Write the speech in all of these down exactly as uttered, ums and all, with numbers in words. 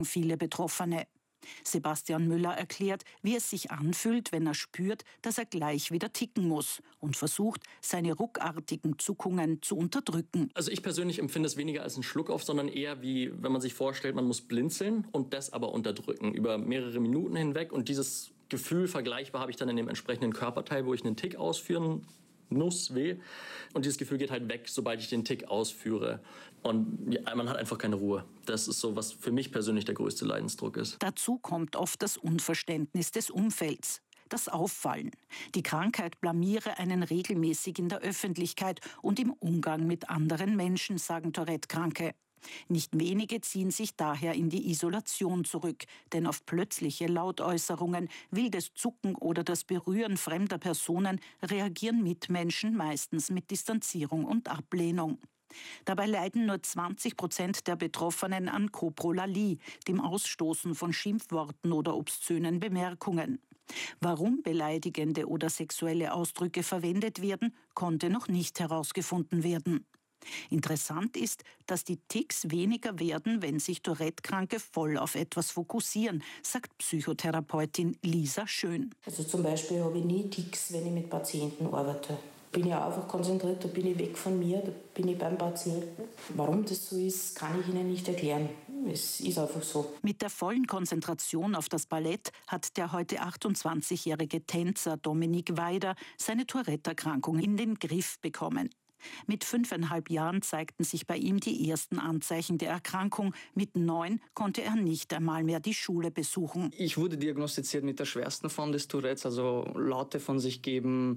viele Betroffene. Sebastian Müller erklärt, wie es sich anfühlt, wenn er spürt, dass er gleich wieder ticken muss und versucht, seine ruckartigen Zuckungen zu unterdrücken. Also ich persönlich empfinde es weniger als einen Schluckauf, sondern eher wie, wenn man sich vorstellt, man muss blinzeln und das aber unterdrücken über mehrere Minuten hinweg. Und dieses Gefühl vergleichbar habe ich dann in dem entsprechenden Körperteil, wo ich einen Tick ausführen muss, weh. Und dieses Gefühl geht halt weg, sobald ich den Tick ausführe. Und ja, man hat einfach keine Ruhe. Das ist so, was für mich persönlich der größte Leidensdruck ist. Dazu kommt oft das Unverständnis des Umfelds, das Auffallen. Die Krankheit blamiere einen regelmäßig in der Öffentlichkeit und im Umgang mit anderen Menschen, sagen Tourette-Kranke. Nicht wenige ziehen sich daher in die Isolation zurück, denn auf plötzliche Lautäußerungen, wildes Zucken oder das Berühren fremder Personen reagieren Mitmenschen meistens mit Distanzierung und Ablehnung. Dabei leiden nur zwanzig Prozent der Betroffenen an Koprolalie, dem Ausstoßen von Schimpfworten oder obszönen Bemerkungen. Warum beleidigende oder sexuelle Ausdrücke verwendet werden, konnte noch nicht herausgefunden werden. Interessant ist, dass die Tics weniger werden, wenn sich Tourette-Kranke voll auf etwas fokussieren, sagt Psychotherapeutin Lisa Schön. Also zum Beispiel habe ich nie Tics, wenn ich mit Patienten arbeite. Bin ich einfach konzentriert, da bin ich weg von mir, da bin ich beim Patienten. Warum das so ist, kann ich Ihnen nicht erklären. Es ist einfach so. Mit der vollen Konzentration auf das Ballett hat der heute achtundzwanzigjährige Tänzer Dominik Weider seine Tourette-Erkrankung in den Griff bekommen. Mit fünfeinhalb Jahren zeigten sich bei ihm die ersten Anzeichen der Erkrankung. Mit neun konnte er nicht einmal mehr die Schule besuchen. Ich wurde diagnostiziert mit der schwersten Form des Tourettes, also Laute von sich geben,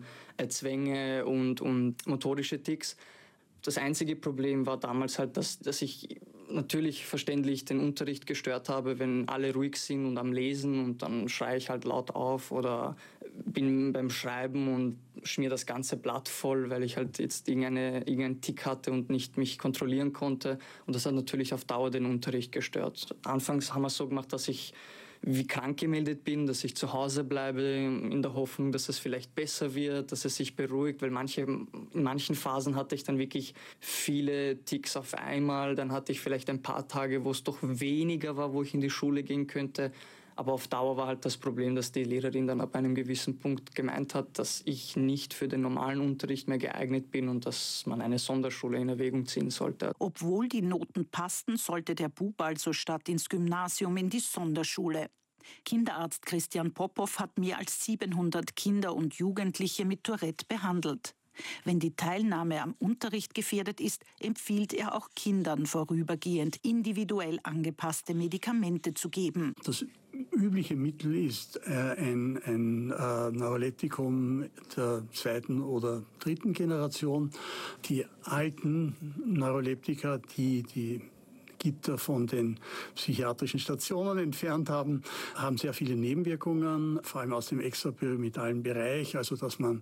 Zwänge und, und motorische Tics. Das einzige Problem war damals halt, dass, dass ich natürlich verständlich den Unterricht gestört habe, wenn alle ruhig sind und am Lesen und dann schreie ich halt laut auf oder bin beim Schreiben und schmier das ganze Blatt voll, weil ich halt jetzt irgendeine, irgendeinen Tick hatte und nicht mich kontrollieren konnte. Und das hat natürlich auf Dauer den Unterricht gestört. Anfangs haben wir es so gemacht, dass ich wie krank gemeldet bin, dass ich zu Hause bleibe, in der Hoffnung, dass es vielleicht besser wird, dass es sich beruhigt, weil manche, in manchen Phasen hatte ich dann wirklich viele Tics auf einmal, dann hatte ich vielleicht ein paar Tage, wo es doch weniger war, wo ich in die Schule gehen könnte. Aber auf Dauer war halt das Problem, dass die Lehrerin dann ab einem gewissen Punkt gemeint hat, dass ich nicht für den normalen Unterricht mehr geeignet bin und dass man eine Sonderschule in Erwägung ziehen sollte. Obwohl die Noten passten, sollte der Bub also statt ins Gymnasium in die Sonderschule. Kinderarzt Christian Popov hat mehr als siebenhundert Kinder und Jugendliche mit Tourette behandelt. Wenn die Teilnahme am Unterricht gefährdet ist, empfiehlt er auch Kindern vorübergehend individuell angepasste Medikamente zu geben. Das übliche Mittel ist äh, ein, ein äh, Neuroleptikum der zweiten oder dritten Generation. Die alten Neuroleptika, die die Gitter von den psychiatrischen Stationen entfernt haben, haben sehr viele Nebenwirkungen, vor allem aus dem extrapyramidalen Bereich, also dass man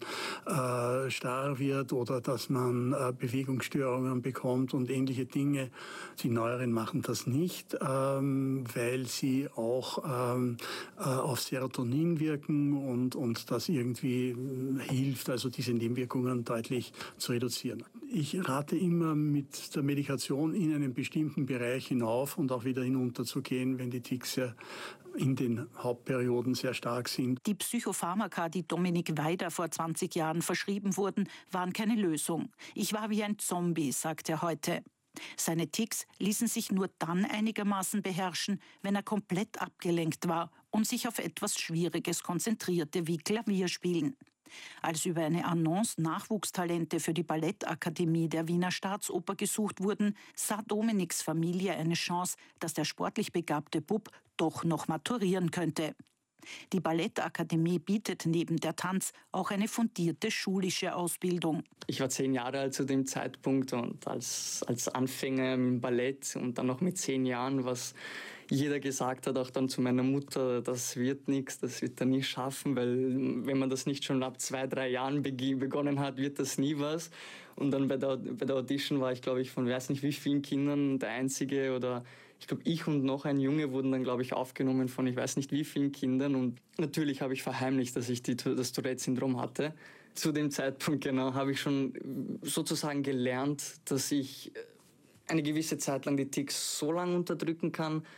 äh, starr wird oder dass man äh, Bewegungsstörungen bekommt und ähnliche Dinge. Die neueren machen das nicht, ähm, weil sie auch ähm, äh, auf Serotonin wirken und, und das irgendwie hilft, also diese Nebenwirkungen deutlich zu reduzieren. Ich rate immer, mit der Medikation in einem bestimmten Bereich hinauf und auch wieder hinunter zu gehen, wenn die Tics ja in den Hauptperioden sehr stark sind. Die Psychopharmaka, die Dominik Weider vor zwanzig Jahren verschrieben wurden, waren keine Lösung. Ich war wie ein Zombie, sagt er heute. Seine Tics ließen sich nur dann einigermaßen beherrschen, wenn er komplett abgelenkt war und sich auf etwas Schwieriges konzentrierte, wie Klavierspielen. Als über eine Annonce Nachwuchstalente für die Ballettakademie der Wiener Staatsoper gesucht wurden, sah Dominiks Familie eine Chance, dass der sportlich begabte Bub doch noch maturieren könnte. Die Ballettakademie bietet neben der Tanz auch eine fundierte schulische Ausbildung. Ich war zehn Jahre alt zu dem Zeitpunkt und als, als Anfänger im Ballett und dann noch mit zehn Jahren, was jeder gesagt hat, auch dann zu meiner Mutter, das wird nichts, das wird er nie schaffen, weil wenn man das nicht schon ab zwei, drei Jahren begonnen hat, wird das nie was. Und dann bei der, bei der Audition war ich, glaube ich, von weiß nicht wie vielen Kindern der Einzige oder ich glaube, ich und noch ein Junge wurden dann, glaube ich, aufgenommen von ich weiß nicht wie vielen Kindern. Und natürlich habe ich verheimlicht, dass ich die, das Tourette-Syndrom hatte. Zu dem Zeitpunkt, genau, habe ich schon sozusagen gelernt, dass ich eine gewisse Zeit lang die Tics so lange unterdrücken kann,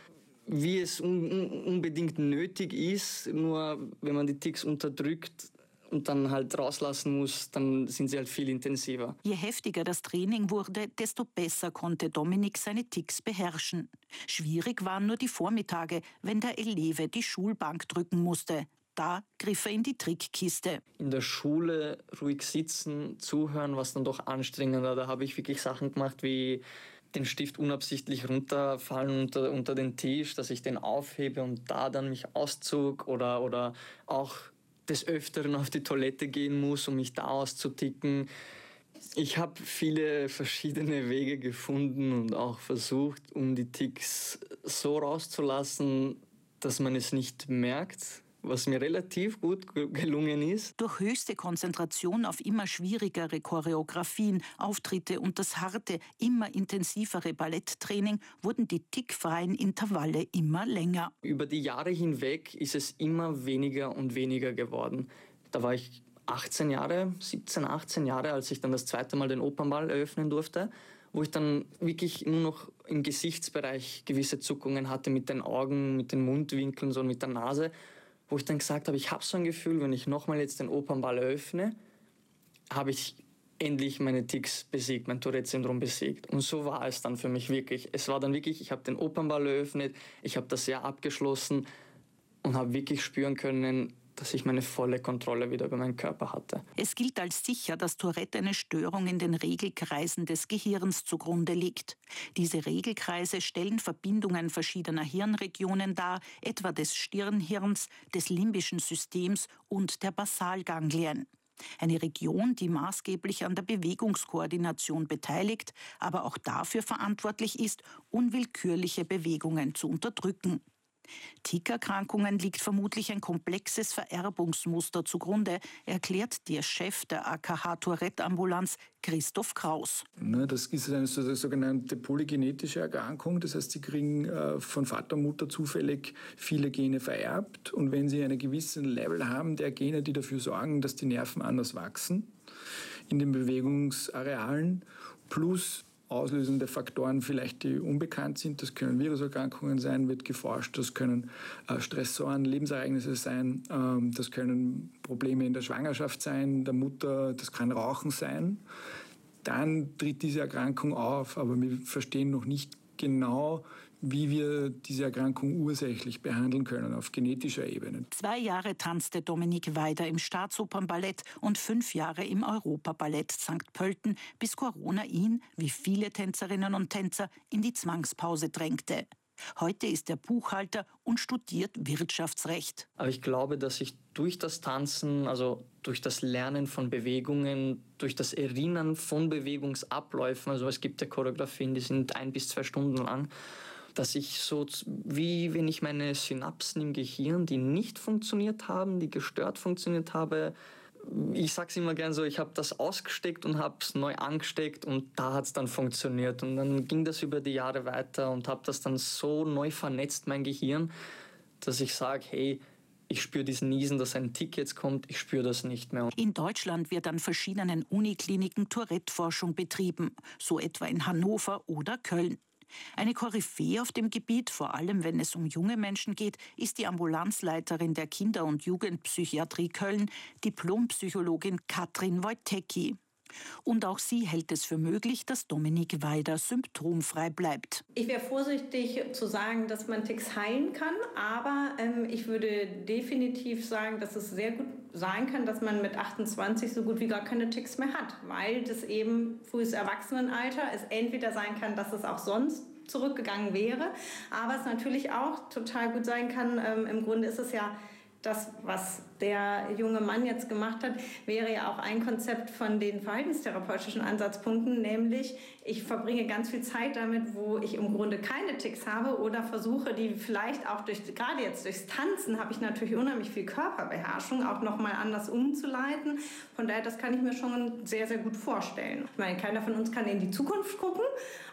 wie es un- un- unbedingt nötig ist. Nur wenn man die Tics unterdrückt und dann halt rauslassen muss, dann sind sie halt viel intensiver. Je heftiger das Training wurde, desto besser konnte Dominik seine Tics beherrschen. Schwierig waren nur die Vormittage, wenn der Eleve die Schulbank drücken musste. Da griff er in die Trickkiste. In der Schule ruhig sitzen, zuhören, was dann doch anstrengender. Da habe ich wirklich Sachen gemacht wie den Stift unabsichtlich runterfallen unter, unter den Tisch, dass ich den aufhebe und da dann mich auszog oder, oder auch des Öfteren auf die Toilette gehen muss, um mich da auszuticken. Ich habe viele verschiedene Wege gefunden und auch versucht, um die Tics so rauszulassen, dass man es nicht merkt, was mir relativ gut gelungen ist. Durch höchste Konzentration auf immer schwierigere Choreografien, Auftritte und das harte, immer intensivere Balletttraining wurden die tickfreien Intervalle immer länger. Über die Jahre hinweg ist es immer weniger und weniger geworden. Da war ich achtzehn Jahre, siebzehn, achtzehn Jahre, als ich dann das zweite Mal den Opernball eröffnen durfte, wo ich dann wirklich nur noch im Gesichtsbereich gewisse Zuckungen hatte mit den Augen, mit den Mundwinkeln, so mit der Nase, wo ich dann gesagt habe, ich habe so ein Gefühl, wenn ich nochmal jetzt den Opernball eröffne, habe ich endlich meine Tics besiegt, mein Tourette-Syndrom besiegt. Und so war es dann für mich wirklich. Es war dann wirklich, ich habe den Opernball eröffnet, ich habe das Jahr abgeschlossen und habe wirklich spüren können, dass ich meine volle Kontrolle wieder über meinen Körper hatte. Es gilt als sicher, dass Tourette eine Störung in den Regelkreisen des Gehirns zugrunde liegt. Diese Regelkreise stellen Verbindungen verschiedener Hirnregionen dar, etwa des Stirnhirns, des limbischen Systems und der Basalganglien. Eine Region, die maßgeblich an der Bewegungskoordination beteiligt, aber auch dafür verantwortlich ist, unwillkürliche Bewegungen zu unterdrücken. Tickerkrankungen liegt vermutlich ein komplexes Vererbungsmuster zugrunde, erklärt der Chef der A K H-Tourette-Ambulanz, Christoph Kraus. Das ist eine sogenannte polygenetische Erkrankung. Das heißt, sie kriegen von Vater und Mutter zufällig viele Gene vererbt. Und wenn sie einen gewissen Level haben, der Gene, die dafür sorgen, dass die Nerven anders wachsen in den Bewegungsarealen, plus auslösende Faktoren vielleicht, die unbekannt sind. Das können Viruserkrankungen sein, wird geforscht. Das können äh, Stressoren, Lebensereignisse sein. Ähm, das können Probleme in der Schwangerschaft sein, der Mutter. Das kann Rauchen sein. Dann tritt diese Erkrankung auf, aber wir verstehen noch nicht genau, wie wir diese Erkrankung ursächlich behandeln können auf genetischer Ebene. Zwei Jahre tanzte Dominik Weider im Staatsopernballett und fünf Jahre im Europaballett Sankt Pölten, bis Corona ihn, wie viele Tänzerinnen und Tänzer, in die Zwangspause drängte. Heute ist er Buchhalter und studiert Wirtschaftsrecht. Aber ich glaube, dass ich durch das Tanzen, also durch das Lernen von Bewegungen, durch das Erinnern von Bewegungsabläufen, also es gibt ja Choreografien, die sind ein bis zwei Stunden lang, dass ich so, wie wenn ich meine Synapsen im Gehirn, die nicht funktioniert haben, die gestört funktioniert habe, ich sag's immer gern so, ich habe das ausgesteckt und habe es neu angesteckt und da hat es dann funktioniert. Und dann ging das über die Jahre weiter und habe das dann so neu vernetzt, mein Gehirn, dass ich sage, hey, ich spüre diesen Niesen, dass ein Tick jetzt kommt, ich spüre das nicht mehr. In Deutschland wird an verschiedenen Unikliniken Tourette-Forschung betrieben, so etwa in Hannover oder Köln. Eine Koryphäe auf dem Gebiet, vor allem wenn es um junge Menschen geht, ist die Ambulanzleiterin der Kinder- und Jugendpsychiatrie Köln, Diplompsychologin Katrin Wojtecki. Und auch sie hält es für möglich, dass Dominik Weider symptomfrei bleibt. Ich wäre vorsichtig zu sagen, dass man Tics heilen kann, aber ähm, ich würde definitiv sagen, dass es sehr gut sein kann, dass man mit achtundzwanzig so gut wie gar keine Tics mehr hat, weil das eben frühes Erwachsenenalter es entweder sein kann, dass es auch sonst zurückgegangen wäre, aber es natürlich auch total gut sein kann, ähm, im Grunde ist es ja das, was der junge Mann jetzt gemacht hat, wäre ja auch ein Konzept von den verhaltenstherapeutischen Ansatzpunkten, nämlich ich verbringe ganz viel Zeit damit, wo ich im Grunde keine Tics habe oder versuche, die vielleicht auch durch, gerade jetzt durchs Tanzen habe ich natürlich unheimlich viel Körperbeherrschung, auch nochmal anders umzuleiten. Von daher, das kann ich mir schon sehr, sehr gut vorstellen. Ich meine, keiner von uns kann in die Zukunft gucken,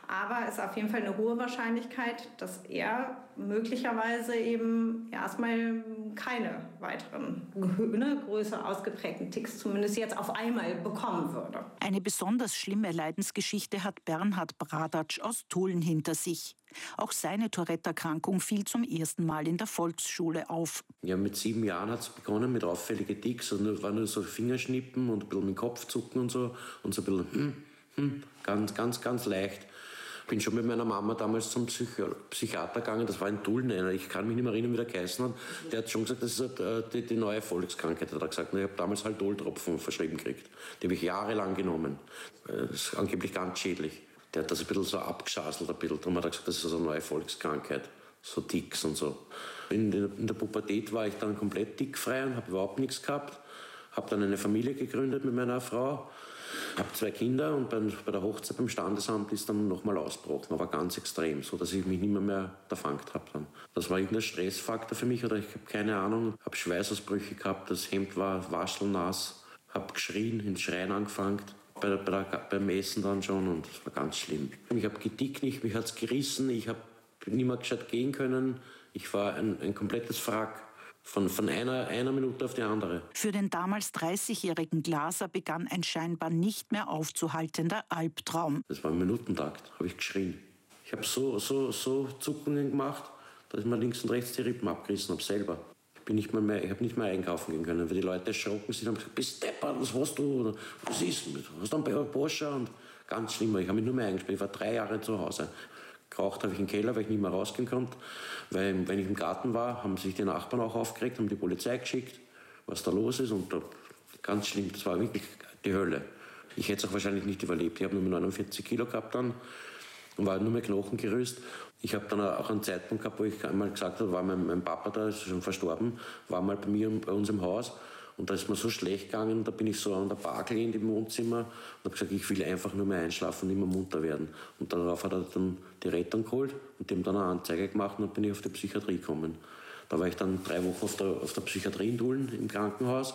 Aber es ist auf jeden Fall eine hohe Wahrscheinlichkeit, dass er möglicherweise eben erstmal keine weiteren ne, größer ausgeprägten Ticks zumindest jetzt auf einmal bekommen würde. Eine besonders schlimme Leidensgeschichte hat Bernhard Bradatsch aus Tulln hinter sich. Auch seine Tourette-Erkrankung fiel zum ersten Mal in der Volksschule auf. Ja, mit sieben Jahren hat es begonnen mit auffälligen Ticks. Und es waren nur so Fingerschnippen und ein bisschen mit dem Kopf zucken und so. Und so ein bisschen hm, hm, ganz, ganz, ganz leicht. Ich bin schon mit meiner Mama damals zum Psycho- Psychiater gegangen, das war in Tulln. Ich kann mich nicht mehr erinnern, wie der geheißen hat. Der hat schon gesagt, das ist die, die neue Volkskrankheit, hat er gesagt. Ich habe damals halt Dol-Tropfen verschrieben gekriegt. Die habe ich jahrelang genommen. Das ist angeblich ganz schädlich. Der hat das ein bisschen so abgeschaselt, ein bisschen. Darum hat er gesagt, das ist also eine neue Volkskrankheit. So Ticks und so. In, in der Pubertät war ich dann komplett tickfrei und habe überhaupt nichts gehabt. Habe dann eine Familie gegründet mit meiner Frau. Habe zwei Kinder und beim, bei der Hochzeit beim Standesamt ist dann nochmal ausgebrochen, aber ganz extrem, so dass ich mich nicht mehr, mehr erfangt habe. Dann. Das war irgendein Stressfaktor für mich oder ich habe keine Ahnung. Habe Schweißausbrüche gehabt, das Hemd war waschelnass, habe geschrien, ins Schreien angefangen, bei der, bei der, beim Essen dann schon und das war ganz schlimm. Ich habe getickt nicht, mich hat es gerissen, ich habe nicht mehr gescheit gehen können. Ich war ein, ein komplettes Wrack. Von, von einer, einer Minute auf die andere. Für den damals dreißigjährigen Glaser begann ein scheinbar nicht mehr aufzuhaltender Albtraum. Das war im Minutentakt, habe ich geschrien. Ich habe so, so, so Zuckungen gemacht, dass ich mir links und rechts die Rippen abgerissen habe, selber. Ich bin nicht mal mehr, ich habe nicht mehr einkaufen gehen können, weil die Leute erschrocken sind und haben gesagt, bist deppert, was hast du? Oder, was ist? Hast du einen Porsche? Und ganz schlimm, ich habe mich nur mehr eingesperrt. Ich war drei Jahre zu Hause. Geraucht habe ich im Keller, weil ich nicht mehr rausgehen konnte. Weil, wenn ich im Garten war, haben sich die Nachbarn auch aufgeregt, haben die Polizei geschickt, was da los ist. Und da, ganz schlimm, das war wirklich die Hölle. Ich hätte es auch wahrscheinlich nicht überlebt. Ich habe nur neunundvierzig Kilo gehabt dann und war nur mehr Knochengerüst. Ich habe dann auch einen Zeitpunkt gehabt, wo ich einmal gesagt habe, war mein, mein Papa, da ist schon verstorben, war mal bei mir, bei uns im Haus. Und da ist mir so schlecht gegangen, da bin ich so an der Bar gelehnt im Wohnzimmer und habe gesagt, ich will einfach nur mehr einschlafen und nicht mehr munter werden. Und darauf hat er dann die Rettung geholt und dem dann eine Anzeige gemacht und dann bin ich auf die Psychiatrie gekommen. Da war ich dann drei Wochen auf der, auf der Psychiatrie in Tulln im Krankenhaus.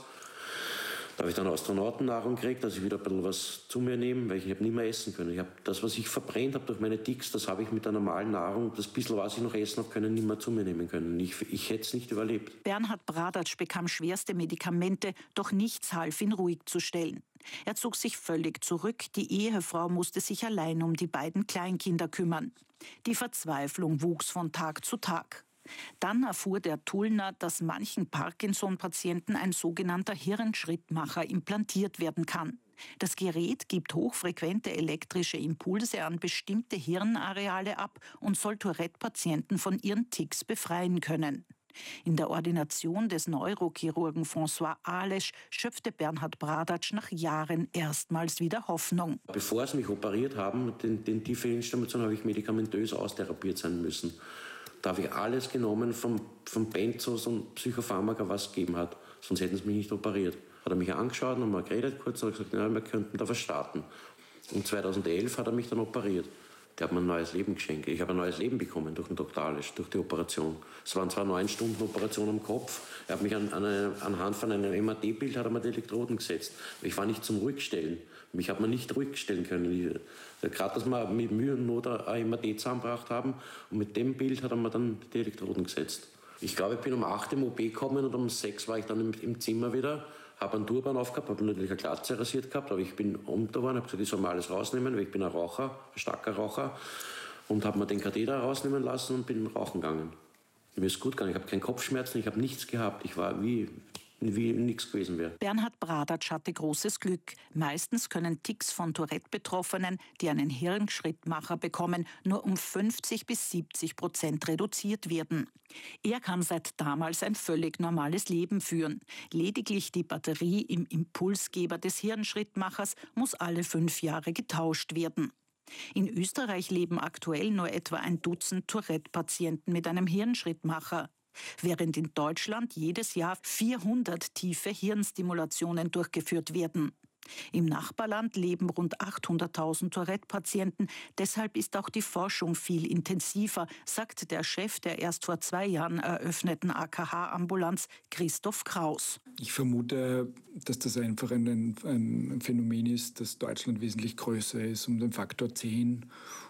Da habe ich dann Astronautennahrung gekriegt, dass ich wieder ein bisschen was zu mir nehme, weil ich habe nicht mehr essen können. Ich habe das, was ich verbrennt habe durch meine Ticks, das habe ich mit der normalen Nahrung, das bisschen, was ich noch essen habe können, nicht mehr zu mir nehmen können. Ich, ich hätte es nicht überlebt. Bernhard Bradatsch bekam schwerste Medikamente, doch nichts half ihn ruhig zu stellen. Er zog sich völlig zurück, die Ehefrau musste sich allein um die beiden Kleinkinder kümmern. Die Verzweiflung wuchs von Tag zu Tag. Dann erfuhr der Tullner, dass manchen Parkinson-Patienten ein sogenannter Hirnschrittmacher implantiert werden kann. Das Gerät gibt hochfrequente elektrische Impulse an bestimmte Hirnareale ab und soll Tourette-Patienten von ihren Ticks befreien können. In der Ordination des Neurochirurgen François Alesch schöpfte Bernhard Bradatsch nach Jahren erstmals wieder Hoffnung. Bevor sie mich operiert haben, den, den tiefe Hirnstimulation, habe ich medikamentös austherapiert sein müssen. Da habe ich alles genommen von, von Benzos und Psychopharmaka, was es gegeben hat. Sonst hätten sie mich nicht operiert. Hat er mich angeschaut und mal geredet kurz und hat gesagt, ja, wir könnten da was starten. Und zweitausendelf hat er mich dann operiert. Der hat mir ein neues Leben geschenkt. Ich habe ein neues Leben bekommen durch den Doktor Alesch, durch die Operation. Es waren zwar neun Stunden Operation am Kopf. Er hat mich an, an eine, anhand von einem M R T-Bild hat er mir die Elektroden gesetzt. Ich war nicht zum Ruhigstellen. Mich hat man nicht ruhig stellen können. Gerade, dass wir mit Mühe und Not ein M R T zusammengebracht haben. Und mit dem Bild hat er mir dann die Elektroden gesetzt. Ich glaube, ich bin um acht im O P gekommen und um sechs war ich dann im, im Zimmer wieder. Habe einen Turban aufgehabt, habe natürlich eine Glatze rasiert gehabt, aber ich bin unter worden, habe gesagt, ich soll mal alles rausnehmen, weil ich bin ein Raucher, ein starker Raucher. Und habe mir den Katheter rausnehmen lassen und bin rauchen gegangen. Mir ist gut gegangen, ich habe keinen Kopfschmerzen, ich habe nichts gehabt. Ich war wie... wie nichts gewesen wäre. Bernhard Bradatsch hatte großes Glück. Meistens können Ticks von Tourette-Betroffenen, die einen Hirnschrittmacher bekommen, nur um fünfzig bis siebzig Prozent reduziert werden. Er kann seit damals ein völlig normales Leben führen. Lediglich die Batterie im Impulsgeber des Hirnschrittmachers muss alle fünf Jahre getauscht werden. In Österreich leben aktuell nur etwa ein Dutzend Tourette-Patienten mit einem Hirnschrittmacher, während in Deutschland jedes Jahr vierhundert tiefe Hirnstimulationen durchgeführt werden. Im Nachbarland leben rund achthunderttausend Tourette-Patienten. Deshalb ist auch die Forschung viel intensiver, sagt der Chef der erst vor zwei Jahren eröffneten A K H-Ambulanz, Christoph Kraus. Ich vermute, dass das einfach ein, ein Phänomen ist, das Deutschland wesentlich größer ist, um den Faktor zehn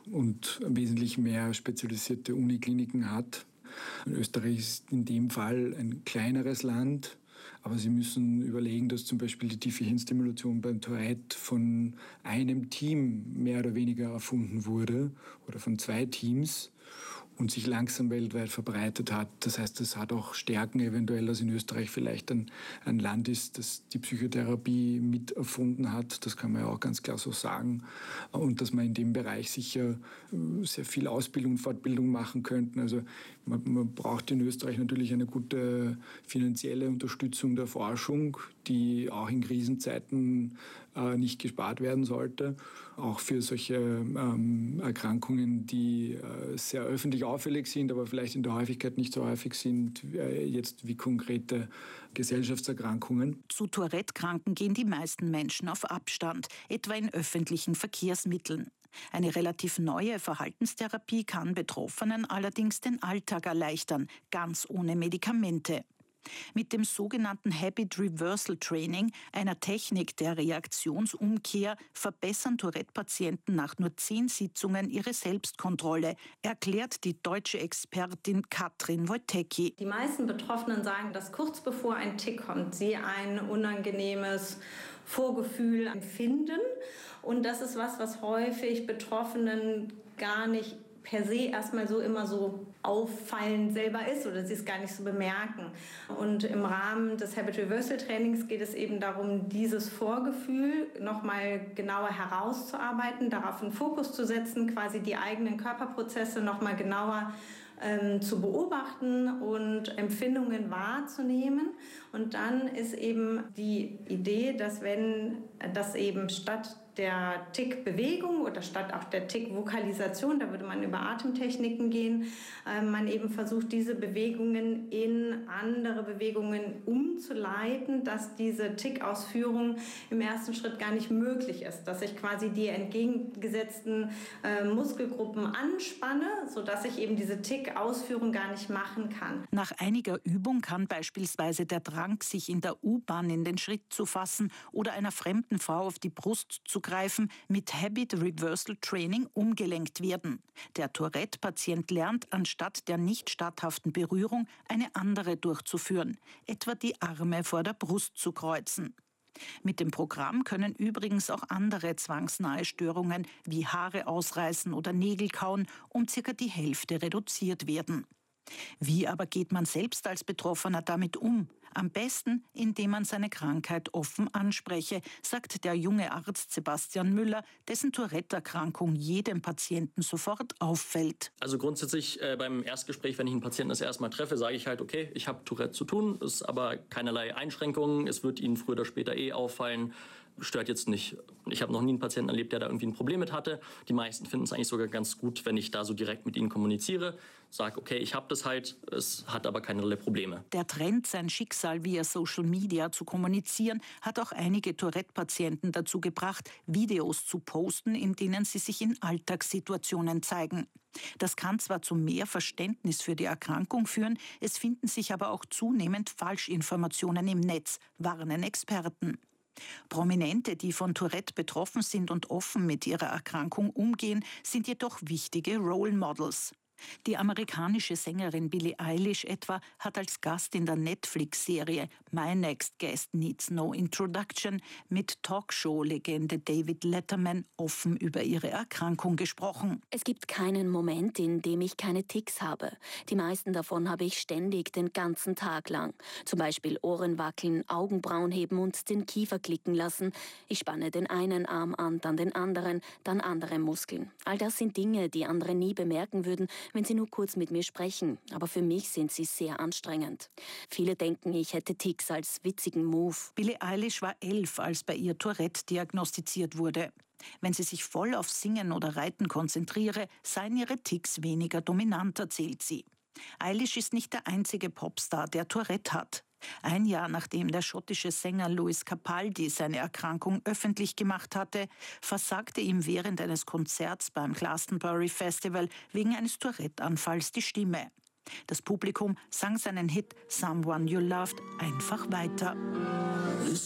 und wesentlich mehr spezialisierte Unikliniken hat. Österreich ist in dem Fall ein kleineres Land. Aber Sie müssen überlegen, dass zum Beispiel die tiefe Hirnstimulation beim Tourette von einem Team mehr oder weniger erfunden wurde oder von zwei Teams und sich langsam weltweit verbreitet hat. Das heißt, es hat auch Stärken eventuell, dass in Österreich vielleicht ein, ein Land ist, das die Psychotherapie mit erfunden hat. Das kann man ja auch ganz klar so sagen. Und dass man in dem Bereich sicher sehr viel Ausbildung und Fortbildung machen könnte. Also man, man braucht in Österreich natürlich eine gute finanzielle Unterstützung der Forschung, die auch in Krisenzeiten äh, nicht gespart werden sollte. Auch für solche ähm, Erkrankungen, die äh, sehr öffentlich auffällig sind, aber vielleicht in der Häufigkeit nicht so häufig sind, äh, jetzt wie konkrete Gesellschaftserkrankungen. Zu Tourette-Kranken gehen die meisten Menschen auf Abstand, etwa in öffentlichen Verkehrsmitteln. Eine relativ neue Verhaltenstherapie kann Betroffenen allerdings den Alltag erleichtern, ganz ohne Medikamente. Mit dem sogenannten Habit Reversal Training, einer Technik der Reaktionsumkehr, verbessern Tourette-Patienten nach nur zehn Sitzungen ihre Selbstkontrolle, erklärt die deutsche Expertin Katrin Wojtecki. Die meisten Betroffenen sagen, dass kurz bevor ein Tick kommt, sie ein unangenehmes Vorgefühl empfinden. Und das ist was, was häufig Betroffenen gar nicht per se erstmal so immer so auffallend selber ist oder sie es gar nicht so bemerken. Und im Rahmen des Habit Reversal Trainings geht es eben darum, dieses Vorgefühl nochmal genauer herauszuarbeiten, darauf einen Fokus zu setzen, quasi die eigenen Körperprozesse nochmal genauer ähm, zu beobachten und Empfindungen wahrzunehmen. Und dann ist eben die Idee, dass wenn das eben statt der Tick-Bewegung oder statt auch der Tick-Vokalisation, da würde man über Atemtechniken gehen, äh, man eben versucht, diese Bewegungen in andere Bewegungen umzuleiten, dass diese Tick-Ausführung im ersten Schritt gar nicht möglich ist, dass ich quasi die entgegengesetzten äh, Muskelgruppen anspanne, sodass ich eben diese Tick-Ausführung gar nicht machen kann. Nach einiger Übung kann beispielsweise der Drang, sich in der U-Bahn in den Schritt zu fassen oder einer fremden Frau auf die Brust zu greifen, mit Habit Reversal Training umgelenkt werden. Der Tourette-Patient lernt, anstatt der nicht statthaften Berührung eine andere durchzuführen, etwa die Arme vor der Brust zu kreuzen. Mit dem Programm können übrigens auch andere zwangsnahe Störungen wie Haare ausreißen oder Nägel kauen um circa die Hälfte reduziert werden. Wie aber geht man selbst als Betroffener damit um? Am besten, indem man seine Krankheit offen anspreche, sagt der junge Arzt Sebastian Müller, dessen Tourette-Erkrankung jedem Patienten sofort auffällt. Also grundsätzlich äh, beim Erstgespräch, wenn ich einen Patienten das erste Mal treffe, sage ich halt, okay, ich habe Tourette zu tun, ist aber keinerlei Einschränkungen, es wird Ihnen früher oder später eh auffallen. Stört jetzt nicht. Ich habe noch nie einen Patienten erlebt, der da irgendwie ein Problem mit hatte. Die meisten finden es eigentlich sogar ganz gut, wenn ich da so direkt mit ihnen kommuniziere. Sage, okay, ich habe das halt, es hat aber keinerlei Probleme. Der Trend, sein Schicksal via Social Media zu kommunizieren, hat auch einige Tourette-Patienten dazu gebracht, Videos zu posten, in denen sie sich in Alltagssituationen zeigen. Das kann zwar zu mehr Verständnis für die Erkrankung führen, es finden sich aber auch zunehmend Falschinformationen im Netz, warnen Experten. Prominente, die von Tourette betroffen sind und offen mit ihrer Erkrankung umgehen, sind jedoch wichtige Role Models. Die amerikanische Sängerin Billie Eilish etwa hat als Gast in der Netflix-Serie My Next Guest Needs No Introduction mit Talkshow-Legende David Letterman offen über ihre Erkrankung gesprochen. Es gibt keinen Moment, in dem ich keine Ticks habe. Die meisten davon habe ich ständig, den ganzen Tag lang. Zum Beispiel Ohren wackeln, Augenbrauen heben und den Kiefer klicken lassen. Ich spanne den einen Arm an, dann den anderen, dann andere Muskeln. All das sind Dinge, die andere nie bemerken würden, wenn sie nur kurz mit mir sprechen. Aber für mich sind sie sehr anstrengend. Viele denken, ich hätte Ticks als witzigen Move. Billie Eilish war elf, als bei ihr Tourette diagnostiziert wurde. Wenn sie sich voll auf Singen oder Reiten konzentriere, seien ihre Ticks weniger dominant, erzählt sie. Eilish ist nicht der einzige Popstar, der Tourette hat. Ein Jahr nachdem der schottische Sänger Lewis Capaldi seine Erkrankung öffentlich gemacht hatte, versagte ihm während eines Konzerts beim Glastonbury Festival wegen eines Tourette-Anfalls die Stimme. Das Publikum sang seinen Hit Someone You Loved einfach weiter.